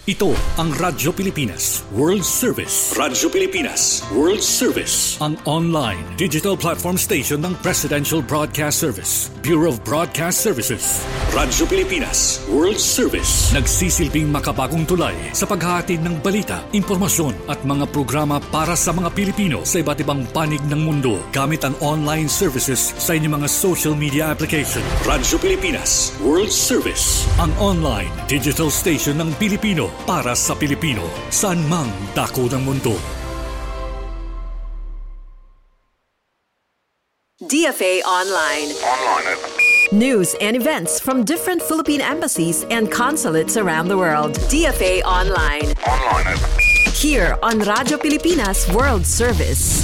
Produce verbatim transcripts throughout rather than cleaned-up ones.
Ito ang Radyo Pilipinas World Service. Radyo Pilipinas World Service. Ang online digital platform station ng Presidential Broadcast Service, Bureau of Broadcast Services. Radyo Pilipinas World Service. Nagsisilbing makabagong tulay sa paghahatid ng balita, impormasyon at mga programa para sa mga Pilipino sa iba't ibang panig ng mundo gamit ang online services sa inyong mga social media application. Radyo Pilipinas World Service. Ang online digital station ng Pilipino para sa Pilipino, saan mang dako ng mundo. D F A Online. Online. News and events from different Philippine embassies and consulates around the world. D F A Online. Online. Here on Radyo Pilipinas World Service.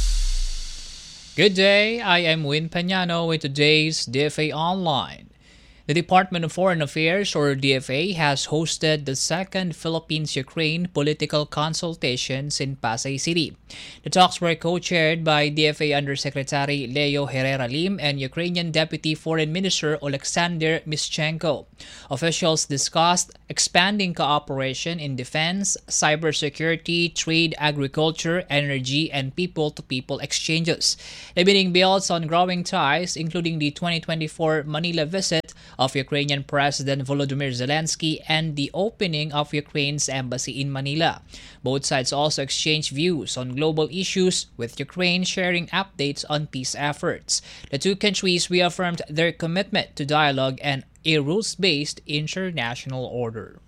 Good day, I am Win Pañano with today's D F A Online. The Department of Foreign Affairs, or D F A, has hosted the second Philippines-Ukraine political consultations in Pasay City. The talks were co-chaired by D F A Undersecretary Leo Herrera Lim and Ukrainian Deputy Foreign Minister Oleksandr Mischenko. Officials discussed expanding cooperation in defense, cybersecurity, trade, agriculture, energy, and people-to-people exchanges. The meeting builds on growing ties, including the twenty twenty-four Manila visit of Ukrainian President Volodymyr Zelensky and the opening of Ukraine's embassy in Manila. Both sides also exchanged views on global issues, with Ukraine sharing updates on peace efforts. The two countries reaffirmed their commitment to dialogue and a rules-based international order.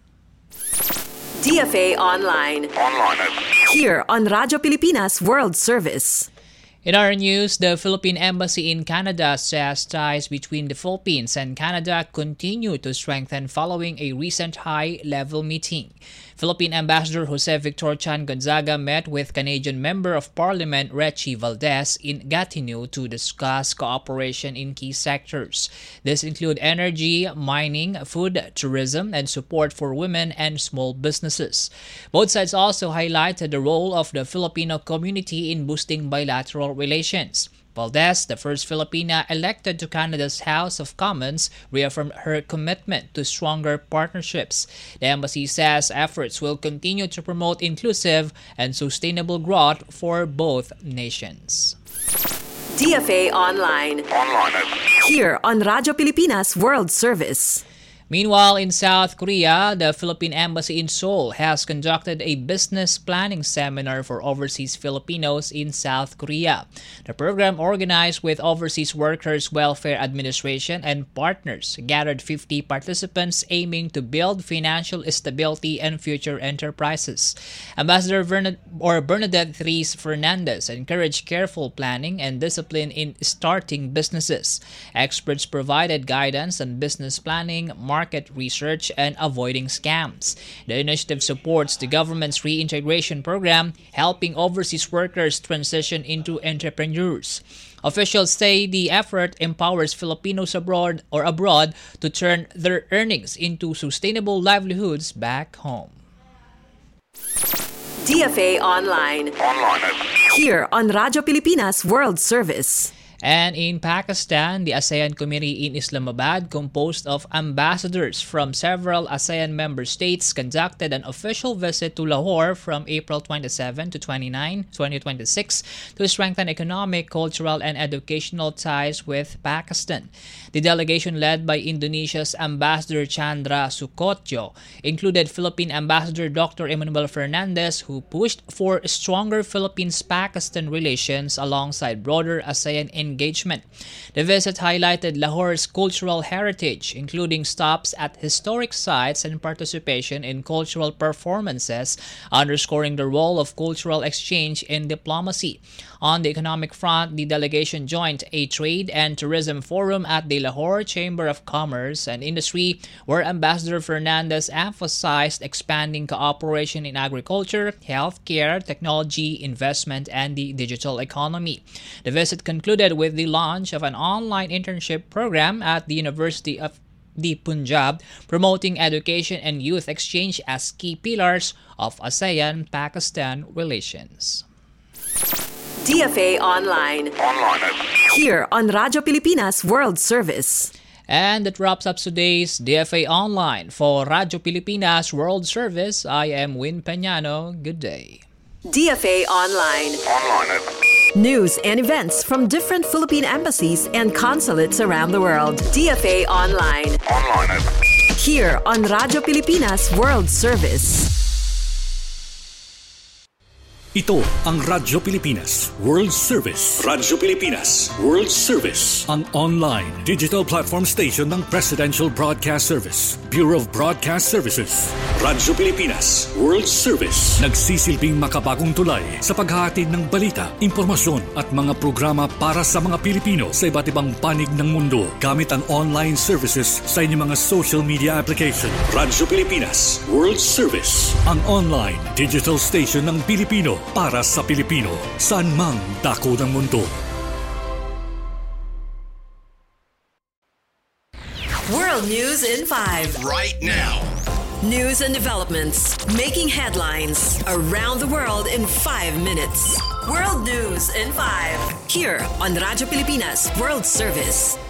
D F A Online. Online. Here on Radyo Pilipinas World Service. In our news, the Philippine Embassy in Canada says ties between the Philippines and Canada continue to strengthen following a recent high-level meeting. Philippine Ambassador Jose Victor Chan Gonzaga met with Canadian Member of Parliament Rechi Valdez in Gatineau to discuss cooperation in key sectors. This include energy, mining, food, tourism, and support for women and small businesses. Both sides also highlighted the role of the Filipino community in boosting bilateral relations. Valdez, the first Filipina elected to Canada's House of Commons, reaffirmed her commitment to stronger partnerships. The embassy says efforts will continue to promote inclusive and sustainable growth for both nations. D F A Online. Online. Here on Radyo Pilipinas World Service. Meanwhile, in South Korea, the Philippine Embassy in Seoul has conducted a business planning seminar for overseas Filipinos in South Korea. The program, organized with Overseas Workers Welfare Administration and partners, gathered fifty participants aiming to build financial stability and future enterprises. Ambassador Bernad- or Bernadette Thries Fernandez encouraged careful planning and discipline in starting businesses. Experts provided guidance on business planning, marketing, market research, and avoiding scams. The initiative supports the government's reintegration program, helping overseas workers transition into entrepreneurs. Officials say the effort empowers Filipinos abroad or abroad to turn their earnings into sustainable livelihoods back home. D F A Online. Online. Here on Radyo Pilipinas World Service. And in Pakistan, the ASEAN Committee in Islamabad, composed of ambassadors from several ASEAN member states, conducted an official visit to Lahore from April twenty-seventh to twenty-ninth, twenty twenty-six to strengthen economic, cultural, and educational ties with Pakistan. The delegation, led by Indonesia's Ambassador Chandra Sukotjo, included Philippine Ambassador Doctor Emmanuel Fernandez, who pushed for stronger Philippines-Pakistan relations alongside broader ASEAN engagement. The visit highlighted Lahore's cultural heritage, including stops at historic sites and participation in cultural performances, underscoring the role of cultural exchange in diplomacy. On the economic front, the delegation joined a trade and tourism forum at the Lahore Chamber of Commerce and Industry, where Ambassador Fernandez emphasized expanding cooperation in agriculture, healthcare, technology, investment, and the digital economy. The visit concluded with the launch of an online internship program at the University of the Punjab, promoting education and youth exchange as key pillars of ASEAN-Pakistan relations. D F A Online. Online. Here on Radyo Pilipinas World Service. And that wraps up today's D F A Online. For Radyo Pilipinas World Service, I am Win Peñano. Good day. D F A Online. Online. News and events from different Philippine embassies and consulates around the world. D F A Online. Online. Here on Radyo Pilipinas World Service. Ito ang Radyo Pilipinas World Service. Radyo Pilipinas World Service. Ang online digital platform station ng Presidential Broadcast Service, Bureau of Broadcast Services. Radyo Pilipinas World Service. Nagsisilbing makabagong tulay sa paghahatid ng balita, impormasyon at mga programa para sa mga Pilipino sa iba't ibang panig ng mundo gamit ang online services sa inyong mga social media application. Radyo Pilipinas World Service. Ang online digital station ng Pilipino para sa Pilipino, saan mang dako ng mundo. World News in five. Right now. News and developments making headlines around the world in five minutes. World News in five. Here on Radyo Pilipinas World Service.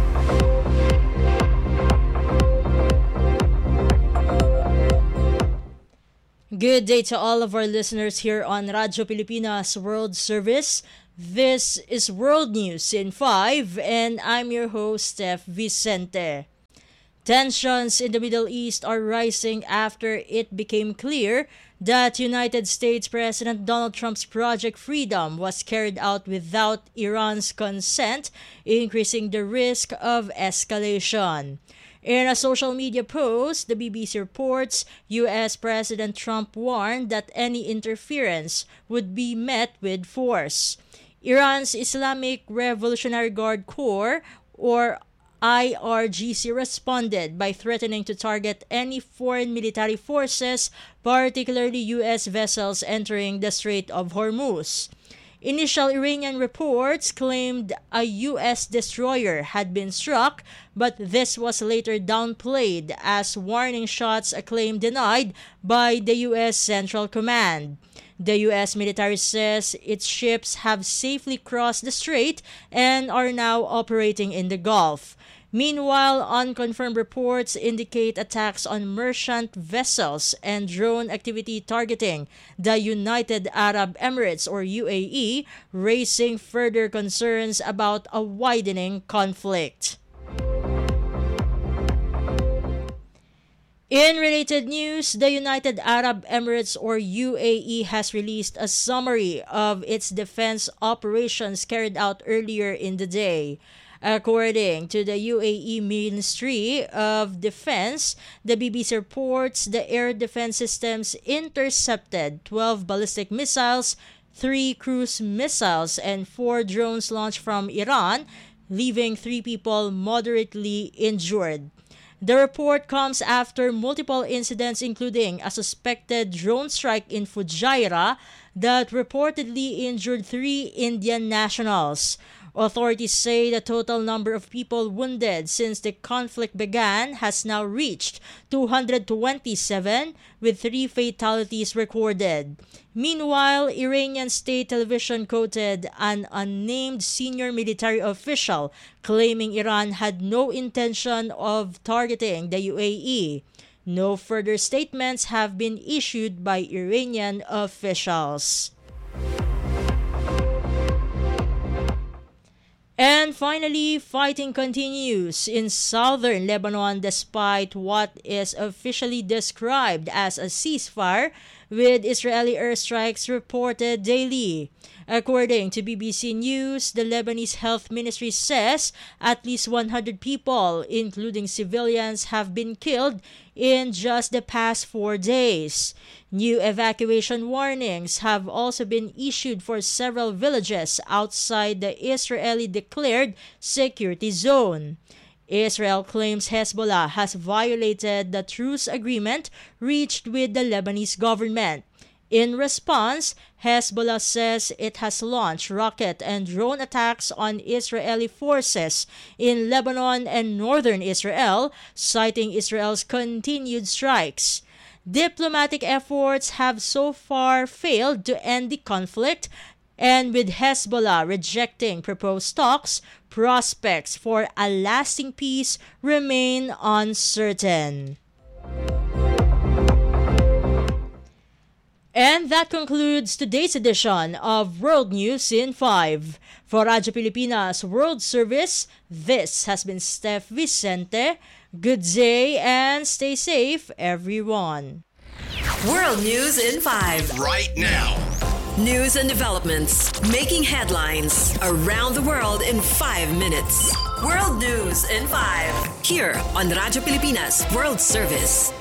Good day to all of our listeners here on Radyo Pilipinas World Service. This is World News in five, and I'm your host, Steph Vicente. Tensions in the Middle East are rising after it became clear that United States President Donald Trump's Project Freedom was carried out without Iran's consent, increasing the risk of escalation. In a social media post, the B B C reports U S President Trump warned that any interference would be met with force. Iran's Islamic Revolutionary Guard Corps, or I R G C, responded by threatening to target any foreign military forces, particularly U S vessels entering the Strait of Hormuz. Initial Iranian reports claimed a U S destroyer had been struck, but this was later downplayed as warning shots, a claim denied by the U S Central Command. The U S military says its ships have safely crossed the strait and are now operating in the Gulf. Meanwhile, unconfirmed reports indicate attacks on merchant vessels and drone activity targeting the United Arab Emirates, or U A E, raising further concerns about a widening conflict. In related news, the United Arab Emirates, or U A E, has released a summary of its defense operations carried out earlier in the day. According to the U A E Ministry of Defense, the B B C reports the air defense systems intercepted twelve ballistic missiles, three cruise missiles, and four drones launched from Iran, leaving three people moderately injured. The report comes after multiple incidents, including a suspected drone strike in Fujairah that reportedly injured three Indian nationals. Authorities say the total number of people wounded since the conflict began has now reached two hundred twenty-seven, with three fatalities recorded. Meanwhile, Iranian state television quoted an unnamed senior military official claiming Iran had no intention of targeting the U A E. No further statements have been issued by Iranian officials. And finally, fighting continues in southern Lebanon despite what is officially described as a ceasefire, with Israeli airstrikes reported daily. According to B B C News, the Lebanese Health Ministry says at least one hundred people, including civilians, have been killed in just the past four days. New evacuation warnings have also been issued for several villages outside the Israeli-declared security zone. Israel claims Hezbollah has violated the truce agreement reached with the Lebanese government. In response, Hezbollah says it has launched rocket and drone attacks on Israeli forces in Lebanon and northern Israel, citing Israel's continued strikes. Diplomatic efforts have so far failed to end the conflict, And with Hezbollah rejecting proposed talks, prospects for a lasting peace remain uncertain. And that concludes today's edition of World News in five. For Radyo Pilipinas World Service, this has been Steph Vicente. Good day and stay safe, everyone. World News in five. Right now. News and developments making headlines around the world in five minutes. World News in five. Here on Radyo Pilipinas World Service.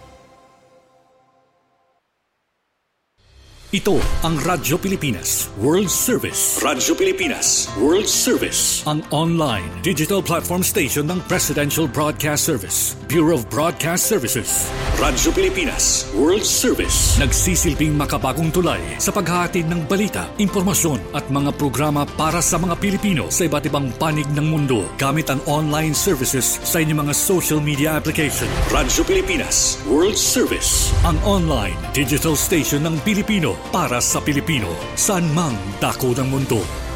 Ito ang Radyo Pilipinas World Service. Radyo Pilipinas World Service. Ang online digital platform station ng Presidential Broadcast Service, Bureau of Broadcast Services. Radyo Pilipinas World Service. Nagsisilbing makabagong tulay sa paghahatid ng balita, impormasyon at mga programa para sa mga Pilipino sa iba't ibang panig ng mundo gamit ang online services sa inyong mga social media application. Radyo Pilipinas World Service. Ang online digital station ng Pilipino para sa Pilipino, saan mang dako ng mundo.